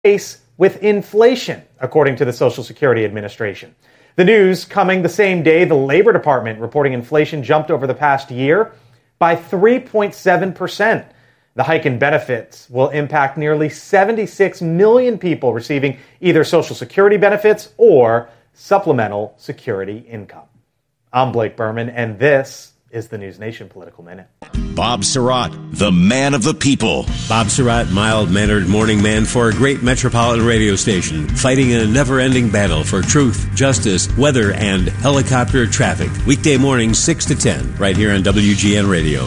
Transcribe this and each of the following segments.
pace with inflation, according to the Social Security Administration. The news coming the same day the Labor Department reporting inflation jumped over the past year by 3.7%. The hike in benefits will impact nearly 76 million people receiving either Social Security benefits or supplemental security income. I'm Blake Berman, and this is the News Nation Political Minute. Bob Surratt, the man of the people. Bob Surratt, mild-mannered morning man for a great metropolitan radio station, fighting in a never-ending battle for truth, justice, weather, and helicopter traffic. Weekday mornings 6 to 10, right here on WGN Radio.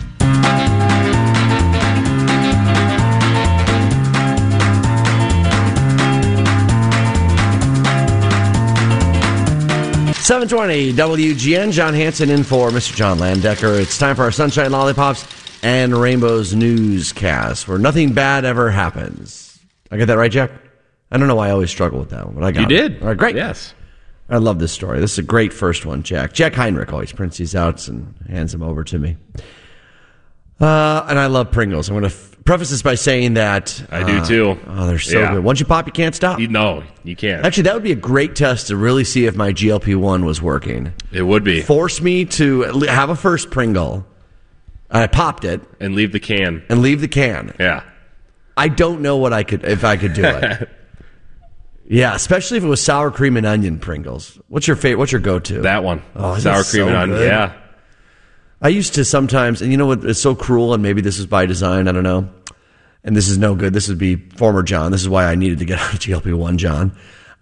.720 WGN, John Hanson in for Mr. John Landecker. It's time for our Sunshine Lollipops and Rainbows newscast, where nothing bad ever happens. I get that right, Jack? I don't know why I always struggle with that one, but I got it. You did. All right, great. Yes. I love this story. This is a great first one, Jack. Jack Heinrich always prints these out and hands them over to me. And I love Pringles. I'm going to preface this by saying that I do too. Oh, they're so good. Once you pop, you can't stop. No, you can't. Actually, that would be a great test to really see if my GLP-1 was working. It would be. Force me to have a first Pringle. I popped it. And leave the can. Yeah. I don't know if I could do it. Yeah, especially if it was sour cream and onion Pringles. What's your favorite? What's your go-to? That one. Oh, sour cream and onion. Good? Yeah. I used to sometimes, and you know what? It's so cruel, and maybe this is by design. I don't know. And this is no good. This would be former John. This is why I needed to get out of GLP-1, John.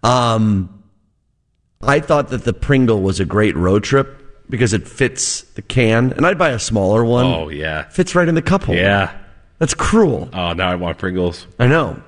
I thought that the Pringle was a great road trip because it fits the can, and I'd buy a smaller one. Oh, yeah. Fits right in the cup holder. Yeah. That's cruel. Oh, now I want Pringles. I know.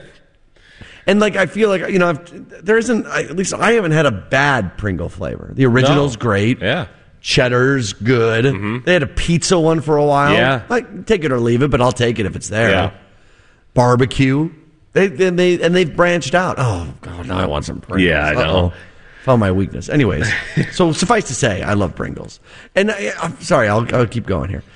And I feel like, at least I haven't had a bad Pringle flavor. The original's great. Yeah. Cheddar's good. Mm-hmm. They had a pizza one for a while. Yeah. Take it or leave it, but I'll take it if it's there. Yeah. Barbecue. They've branched out. Oh, God, now I want some Pringles. Yeah, I know. Uh-oh. Found my weakness. Anyways, so suffice to say, I love Pringles. And I'm sorry, I'll keep going here.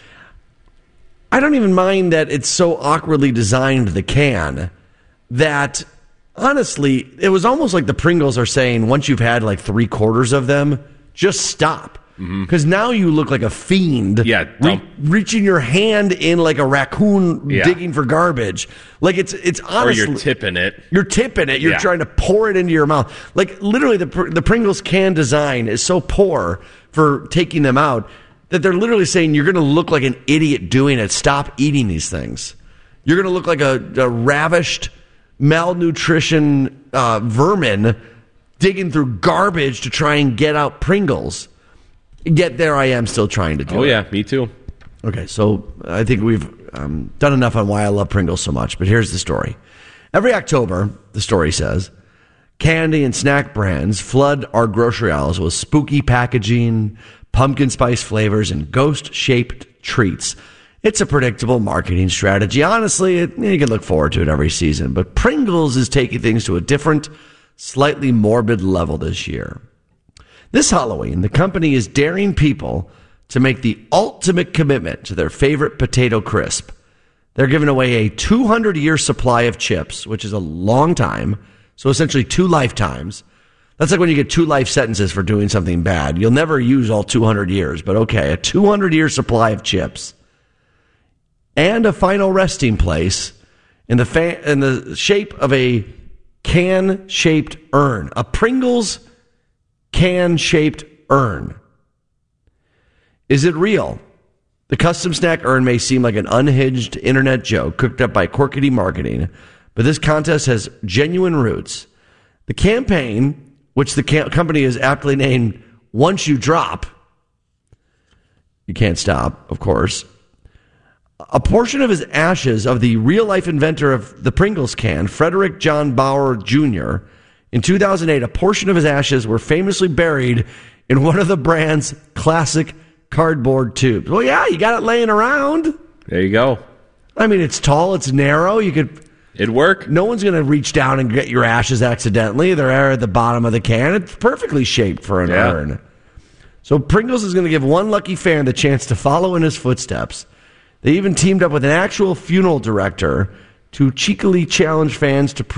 I don't even mind that it's so awkwardly designed, the can, that honestly, it was almost like the Pringles are saying, once you've had 3/4 of them, just stop. Because now you look like a fiend. Yeah, reaching your hand in like a raccoon digging for garbage. It's honestly, or you're tipping it. You're tipping it. You're trying to pour it into your mouth. Literally, the Pringles can design is so poor for taking them out that they're literally saying you're going to look like an idiot doing it. Stop eating these things. You're going to look like a ravished, malnutrition vermin digging through garbage to try and get out Pringles. Yet there I am still trying to do it. Oh, yeah, me too. Okay, so I think we've done enough on why I love Pringles so much, but here's the story. Every October, the story says, candy and snack brands flood our grocery aisles with spooky packaging, pumpkin spice flavors, and ghost-shaped treats. It's a predictable marketing strategy. Honestly, you can look forward to it every season, but Pringles is taking things to a different, slightly morbid level this year. This Halloween, the company is daring people to make the ultimate commitment to their favorite potato crisp. They're giving away a 200-year supply of chips, which is a long time, so essentially 2 lifetimes. That's like when you get 2 life sentences for doing something bad. You'll never use all 200 years, but okay, a 200-year supply of chips. And a final resting place in the shape of a can-shaped urn. A Pringles can-shaped urn. Is it real? The custom snack urn may seem like an unhinged internet joke cooked up by quirky marketing, but this contest has genuine roots. The campaign, which the company is aptly named Once You Drop, you can't stop, of course. A portion of his ashes of the real-life inventor of the Pringles can, Frederick John Bauer Jr., in 2008, a portion of his ashes were famously buried in one of the brand's classic cardboard tubes. Well, yeah, you got it laying around. There you go. I mean, it's tall, it's narrow. It'd work. No one's going to reach down and get your ashes accidentally. They're at the bottom of the can. It's perfectly shaped for an urn. So Pringles is going to give one lucky fan the chance to follow in his footsteps. They even teamed up with an actual funeral director to cheekily challenge fans to